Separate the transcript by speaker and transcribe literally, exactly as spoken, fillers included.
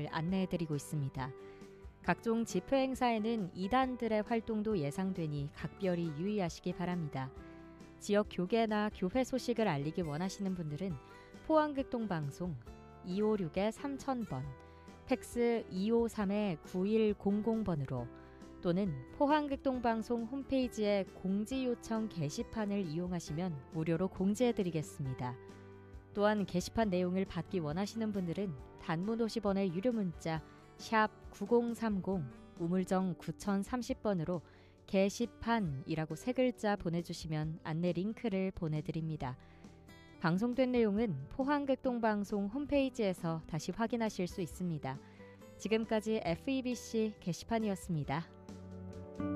Speaker 1: 활동을 안내해드리고 있습니다. 각종 집회 행사에는 이단들의 활동도 예상되니 각별히 유의하시기 바랍니다. 지역 교계나 교회 소식을 알리기 원하시는 분들은 포항극동방송 이오육 삼천 번, 팩스 이오삼 구일공공 번으로 또는 포항극동방송 홈페이지의 공지요청 게시판을 이용하시면 무료로 공지해드리겠습니다. 또한 게시판 내용을 받기 원하시는 분들은 단문 오십 원의 유료 문자 샵 구공삼공 우물정 구공삼공 번으로 게시판이라고 세 글자 보내주시면 안내 링크를 보내드립니다. 방송된 내용은 포항극동방송 홈페이지에서 다시 확인하실 수 있습니다. 지금까지 에프이비씨 게시판이었습니다.